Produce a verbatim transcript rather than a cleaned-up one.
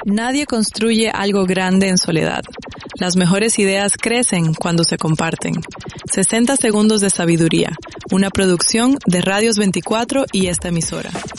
Nadie construye algo grande en soledad. Las mejores ideas crecen cuando se comparten. sesenta segundos de sabiduría, una producción de Radios veinticuatro y esta emisora.